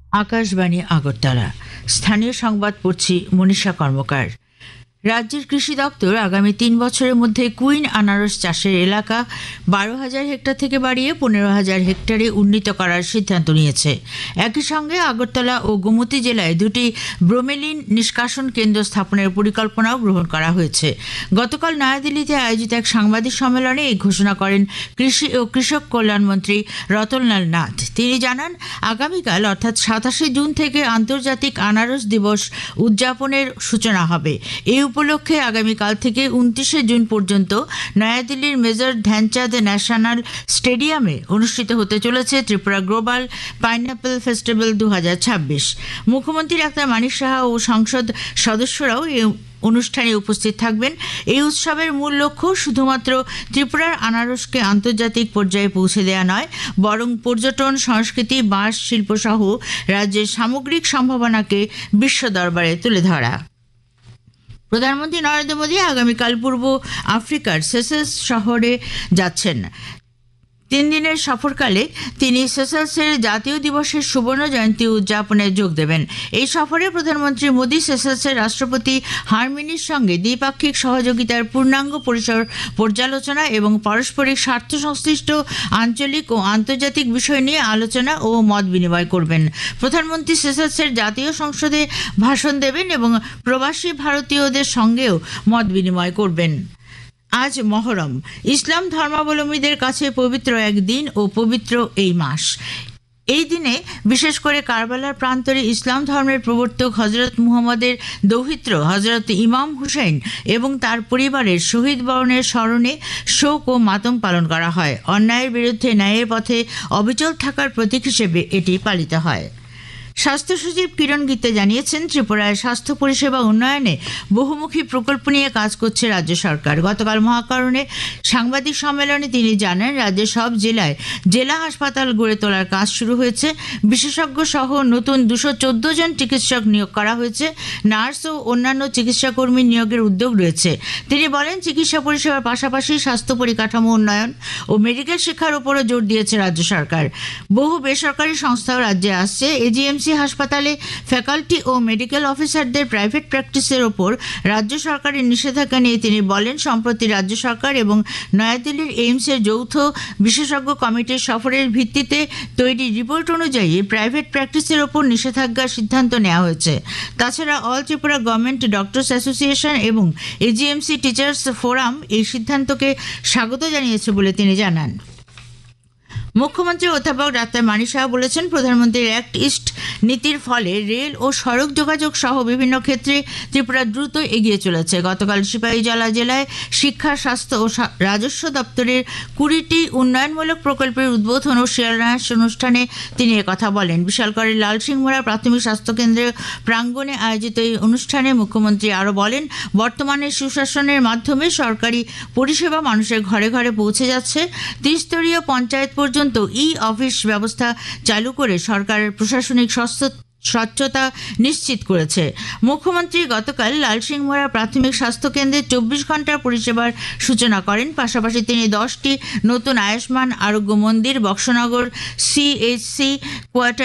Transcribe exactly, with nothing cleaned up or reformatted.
আকাশবাণী আগরতলা। স্থানীয় সংবাদ পড়ছি মনীষা কর্মকার। রাজ্যের কৃষি দপ্তর আগামী তিন বছরের মধ্যে কুইন আনারস চাষের এলাকা বারো হাজার হেক্টর থেকে বাড়িয়ে পনেরো হাজার হেক্টরে উন্নীত করার সিদ্ধান্ত নিয়েছে। একই সঙ্গে আগরতলা ও গোমতী জেলায় দুটি ব্রোমেলিন নিষ্কাশন কেন্দ্র স্থাপনের পরিকল্পনাও গ্রহণ করা হয়েছে। গতকাল নয়াদিল্লিতে আয়োজিত এক সাংবাদিক সম্মেলনে এই ঘোষণা করেন কৃষি ও কৃষক কল্যাণমন্ত্রী রতনলাল নাথ। তিনি জানান, আগামীকাল অর্থাৎ সাতাশে জুন থেকে আন্তর্জাতিক আনারস দিবস উদযাপনের সূচনা হবে। এই উপলক্ষে আগামীকাল থেকে উনত্রিশে জুন পর্যন্ত নয়াদিল্লির মেজর ধ্যানচাঁদ ন্যাশনাল স্টেডিয়ামে অনুষ্ঠিত হতে চলেছে ত্রিপুরা গ্লোবাল পাইনঅ্যাপল ফেস্টিভ্যাল দু হাজার ছাব্বিশ। মুখ্যমন্ত্রী ডাক্তার মানিক সাহা ও সংসদ সদস্যরাও এই অনুষ্ঠানে উপস্থিত থাকবেন। এই উৎসবের মূল লক্ষ্য শুধুমাত্র ত্রিপুরার আনারসকে আন্তর্জাতিক পর্যায়ে পৌঁছে দেওয়া নয়, বরং পর্যটন, সংস্কৃতি, বাঁশ শিল্প সহ রাজ্যের সামগ্রিক সম্ভাবনাকে বিশ্ব দরবারে তুলে ধরা। প্রধানমন্ত্রী নরেন্দ্র মোদী আগামীকাল পূর্ব আফ্রিকার সেসেলস শহরে যাচ্ছেন। তিন দিনের সফরকালে তিনি সেসেলসের জাতীয় দিবসের সুবর্ণ জয়ন্তী উদযাপনে যোগ দেবেন। এই সফরে প্রধানমন্ত্রী মোদী সেসেলসের রাষ্ট্রপতি হারমিনির সঙ্গে দ্বিপাক্ষিক সহযোগিতার পূর্ণাঙ্গ পরিসর পর্যালোচনা এবং পারস্পরিক স্বার্থ সংশ্লিষ্ট আঞ্চলিক ও আন্তর্জাতিক বিষয় নিয়ে আলোচনা ও মত বিনিময় করবেন। প্রধানমন্ত্রী সেসেলসের জাতীয় সংসদে ভাষণ দেবেন এবং প্রবাসী ভারতীয়দের সঙ্গেও মত বিনিময় করবেন। আজ মহরম, ইসলাম ধর্মাবলম্বীদের কাছে পবিত্র এক দিন ও পবিত্র এই মাস। এই দিনে বিশেষ করে কারবালার প্রান্তরে ইসলাম ধর্মের প্রবর্তক হজরত মুহাম্মদের দৌহিত্র হজরত ইমাম হুসেন এবং তার পরিবারের শহীদ বরণের স্মরণে শোক ও মাতম পালন করা হয়। অন্যায়ের বিরুদ্ধে ন্যায়ের পথে অবিচল থাকার প্রতীক হিসেবে এটি পালিত হয়। স্বাস্থ্য সচিব কিরণ গীতে জানিয়েছেন, ত্রিপুরায় স্বাস্থ্য পরিষেবা উন্নয়নে বহুমুখী প্রকল্প নিয়ে কাজ করছে রাজ্য সরকার। গতকাল মহাকরণে সাংবাদিক সম্মেলনে তিনি জানান, রাজ্যের সব জেলায় জেলা হাসপাতাল গড়ে তোলার কাজ শুরু হয়েছে। বিশেষজ্ঞ সহ নতুন দুশো চোদ্দ জন চিকিৎসক নিয়োগ করা হয়েছে। নার্স ও অন্যান্য চিকিৎসাকর্মী নিয়োগের উদ্যোগ রয়েছে। তিনি বলেন, চিকিৎসা পরিষেবার পাশাপাশি স্বাস্থ্য পরিকাঠামো উন্নয়ন ও মেডিকেল শিক্ষার উপরও জোর দিয়েছে রাজ্য সরকার। বহু বেসরকারি সংস্থাও রাজ্যে আসছে। এজিএমসি হাসপাতালে ফ্যাকাল্টি ও মেডিকেল অফিসারদের প্রাইভেট প্র্যাকটিসের ওপর রাজ্য সরকারের নিষেধাজ্ঞা নিয়ে তিনি বলেন, সম্প্রতি রাজ্য সরকার এবং নয়াদিল্লির এইমসের যৌথ বিশেষজ্ঞ কমিটির সফরের ভিত্তিতে তৈরি রিপোর্ট অনুযায়ী প্রাইভেট প্র্যাকটিসের ওপর নিষেধাজ্ঞার সিদ্ধান্ত নেওয়া হয়েছে। তাছাড়া all Tripura government doctors association এবং এজিএমসি টিচার্স ফোরাম এই সিদ্ধান্তকে স্বাগত জানিয়েছে বলে তিনি জানান। মুখ্যমন্ত্রী অধ্যাপক ডাক্তার মানিক সাহা বলেছেন, প্রধানমন্ত্রীর অ্যাক্ট ইস্ট নীতির ফলে রেল ও সড়ক যোগাযোগ সহ বিভিন্ন ক্ষেত্রে ত্রিপুরা দ্রুত এগিয়ে চলেছে। গতকাল সিপাহীজলা জেলায় শিক্ষা, স্বাস্থ্য ও রাজস্ব দপ্তরের কুড়িটি উন্নয়নমূলক প্রকল্পের উদ্বোধন ও শিলান্যাস অনুষ্ঠানে তিনি একথা বলেন। বিশালগড়ের লালসিংমোড়া প্রাথমিক স্বাস্থ্যকেন্দ্রের প্রাঙ্গণে আয়োজিত এই অনুষ্ঠানে মুখ্যমন্ত্রী আরও বলেন, বর্তমানে সুশাসনের মাধ্যমে সরকারি পরিষেবা মানুষের ঘরে ঘরে পৌঁছে যাচ্ছে। ত্রিস্তরীয় পঞ্চায়েত পর্যন্ত ই অফিস ব্যবস্থা চালু করে সরকারের প্রশাসনিক স্বচ্ছতা নিশ্চিত করেছে। মুখ্যমন্ত্রী গতকাল লালসিংমোড়া প্রাথমিক স্বাস্থ্যকেন্দ্রে চব্বিশ ঘন্টার পরিষেবার সূচনা করেন। পাশাপাশি তিনি দশটি নতুন আয়ুষ্মান আরোগ্য মন্দির, বক্সনগর সিএইচসি কোয়ার্টার